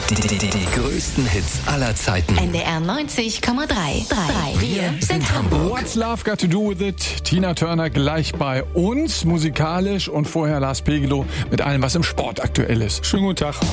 Die größten Hits aller Zeiten. NDR 90,3. Wir sind Hamburg. What's Love Got to Do with It? Tina Turner gleich bei uns, musikalisch, und vorher Lars Pegelow mit allem, was im Sport aktuell ist. Schönen guten Tag.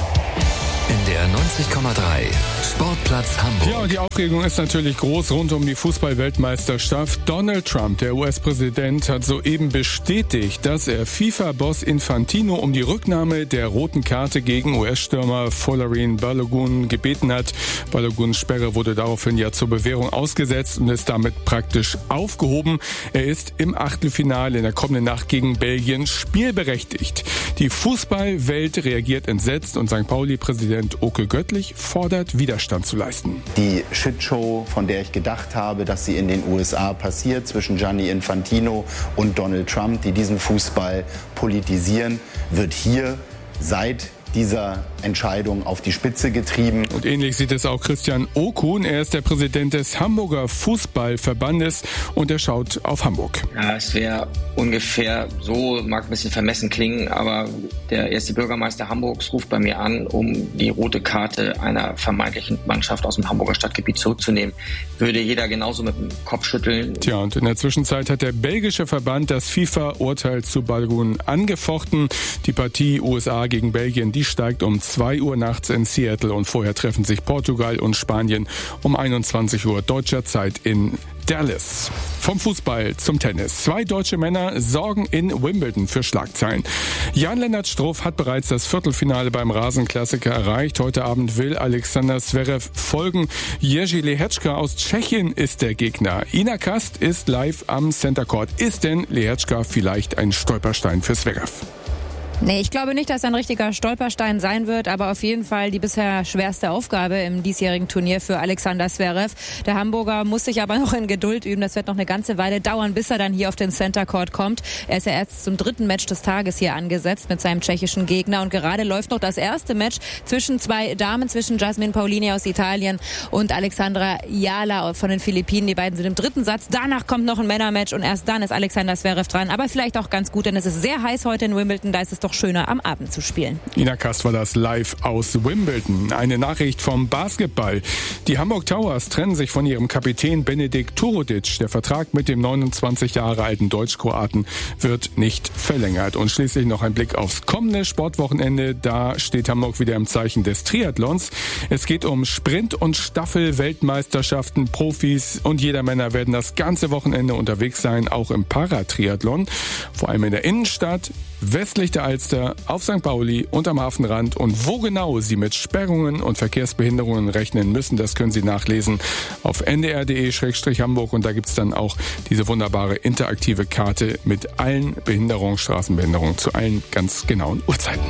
NDR 90,3. Sportplatz Hamburg. Ja, und die Aufregung ist natürlich groß rund um die Fußball-Weltmeisterschaft. Donald Trump, der US-Präsident, hat soeben bestätigt, dass er FIFA-Boss Infantino um die Rücknahme der roten Karte gegen US-Stürmer Folarin Balogun gebeten hat. Baloguns Sperre wurde daraufhin ja zur Bewährung ausgesetzt und ist damit praktisch aufgehoben. Er ist im Achtelfinale in der kommenden Nacht gegen Belgien spielberechtigt. Die Fußballwelt reagiert entsetzt und St. Pauli-Präsident Oke Göttlich fordert, Widerstand zu leisten. Die Shitshow, von der ich gedacht habe, dass sie in den USA passiert, zwischen Gianni Infantino und Donald Trump, die diesen Fußball politisieren, wird hier seit dieser Entscheidung auf die Spitze getrieben. Und ähnlich sieht es auch Christian Okun. Er ist der Präsident des Hamburger Fußballverbandes und er schaut auf Hamburg. Ja, es wäre ungefähr so, mag ein bisschen vermessen klingen, aber der erste Bürgermeister Hamburgs ruft bei mir an, um die rote Karte einer vermeintlichen Mannschaft aus dem Hamburger Stadtgebiet zurückzunehmen. Würde jeder genauso mit dem Kopf schütteln. Tja, und in der Zwischenzeit hat der belgische Verband das FIFA-Urteil zu Balogun angefochten. Die Partie USA gegen Belgien, die steigt um 2 Uhr nachts in Seattle und vorher treffen sich Portugal und Spanien um 21 Uhr deutscher Zeit in Dallas. Vom Fußball zum Tennis. 2 deutsche Männer sorgen in Wimbledon für Schlagzeilen. Jan-Lennart Struff hat bereits das Viertelfinale beim Rasenklassiker erreicht. Heute Abend will Alexander Zverev folgen. Jerzy Lehečka aus Tschechien ist der Gegner. Ina Kast ist live am Center Court. Ist denn Lehečka vielleicht ein Stolperstein für Zverev? Nee, ich glaube nicht, dass er ein richtiger Stolperstein sein wird, aber auf jeden Fall die bisher schwerste Aufgabe im diesjährigen Turnier für Alexander Zverev. Der Hamburger muss sich aber noch in Geduld üben. Das wird noch eine ganze Weile dauern, bis er dann hier auf den Center Court kommt. Er ist ja erst zum 3. Match des Tages hier angesetzt mit seinem tschechischen Gegner und gerade läuft noch das erste Match zwischen 2 Damen, zwischen Jasmine Paolini aus Italien und Alexandra Jala von den Philippinen. Die beiden sind im 3. Satz. Danach kommt noch ein Männermatch und erst dann ist Alexander Zverev dran. Aber vielleicht auch ganz gut, denn es ist sehr heiß heute in Wimbledon. Da ist es doch schöner, am Abend zu spielen. Ina Kast war das live aus Wimbledon. Eine Nachricht vom Basketball. Die Hamburg Towers trennen sich von ihrem Kapitän Benedikt Turudic. Der Vertrag mit dem 29 Jahre alten Deutsch-Kroaten wird nicht verlängert. Und schließlich noch ein Blick aufs kommende Sportwochenende. Da steht Hamburg wieder im Zeichen des Triathlons. Es geht um Sprint- und Staffel-Weltmeisterschaften. Profis und Jedermänner werden das ganze Wochenende unterwegs sein, auch im Paratriathlon. Vor allem in der Innenstadt, westlich der Alster, auf St. Pauli und am Hafenrand. Und wo genau Sie mit Sperrungen und Verkehrsbehinderungen rechnen müssen, das können Sie nachlesen auf ndr.de/Hamburg. Und da gibt's dann auch diese wunderbare interaktive Karte mit allen Behinderungen, Straßenbehinderungen zu allen ganz genauen Uhrzeiten.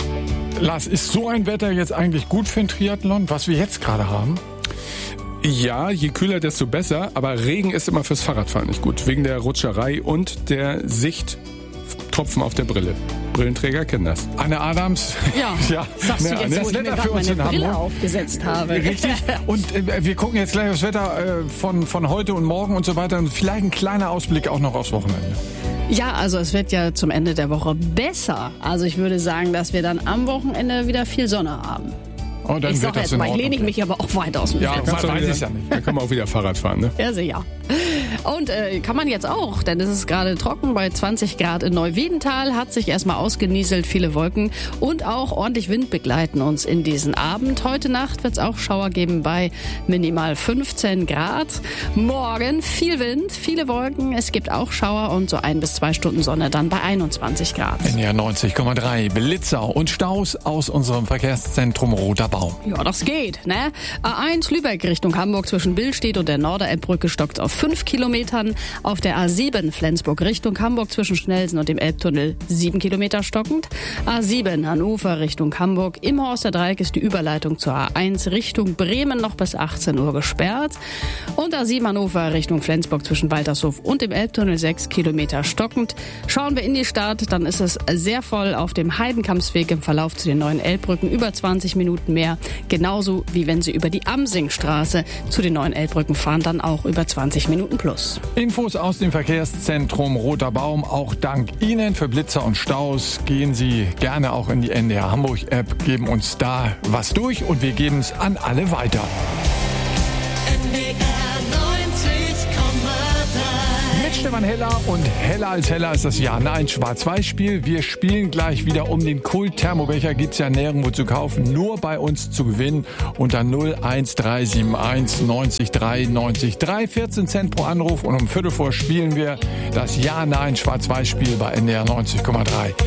Lars, ist so ein Wetter jetzt eigentlich gut für ein Triathlon, was wir jetzt gerade haben? Ja, je kühler, desto besser. Aber Regen ist immer fürs Fahrradfahren nicht gut. Wegen der Rutscherei und der Sichttropfen auf der Brille. Brillenträger kennen das. Anne Adams. Ja, sagst du jetzt, wo ich mir gerade meine Brille aufgesetzt habe. Richtig. Und wir gucken jetzt gleich aufs Wetter von heute und morgen und so weiter. Und vielleicht ein kleiner Ausblick auch noch aufs Wochenende. Ja, also es wird ja zum Ende der Woche besser. Also ich würde sagen, dass wir dann am Wochenende wieder viel Sonne haben. Oh, dann ich sage jetzt mal, lehne ich mich aber auch weit aus dem Fenster. Ja, weiß ich ja nicht. Da kann man auch wieder Fahrrad fahren, ne? Ja, sicher. Und kann man jetzt auch, denn es ist gerade trocken bei 20 Grad in Neuwiedental, hat sich erstmal ausgenieselt, viele Wolken und auch ordentlich Wind begleiten uns in diesen Abend. Heute Nacht wird es auch Schauer geben bei minimal 15 Grad. Morgen viel Wind, viele Wolken, es gibt auch Schauer und so 1 bis 2 Stunden Sonne dann bei 21 Grad. NDR 90,3 Blitzer und Staus aus unserem Verkehrszentrum Roter Baum. Ja, das geht, ne? A1 Lübeck Richtung Hamburg zwischen Billstedt und der Norderelbbrücke stockt auf 5 Kilometern. Auf der A7 Flensburg Richtung Hamburg zwischen Schnelsen und dem Elbtunnel 7 Kilometer stockend. A7 Hannover Richtung Hamburg. Im Horster Dreieck ist die Überleitung zur A1 Richtung Bremen noch bis 18 Uhr gesperrt. Und A7 Hannover Richtung Flensburg zwischen Waltershof und dem Elbtunnel 6 Kilometer stockend. Schauen wir in die Stadt, dann ist es sehr voll auf dem Heidenkampsweg im Verlauf zu den neuen Elbbrücken. Über 20 Minuten mehr. Genauso wie wenn Sie über die Amsingstraße zu den neuen Elbbrücken fahren, dann auch über 20 90 Minuten plus. Infos aus dem Verkehrszentrum Roter Baum. Auch dank Ihnen für Blitzer und Staus. Gehen Sie gerne auch in die NDR Hamburg App, geben uns da was durch und wir geben es an alle weiter. Mit Stefan Heller und Heller als Heller ist das Ja-Nein Schwarz-Weiß-Spiel. Wir spielen gleich wieder um den Kult-Thermobecher. Gibt's ja nirgendwo zu kaufen, nur bei uns zu gewinnen unter 01371 90 3 90 3. 14 Cent pro Anruf und um Viertel vor spielen wir das Ja-Nein Schwarz-Weiß-Spiel bei NDR 90,3.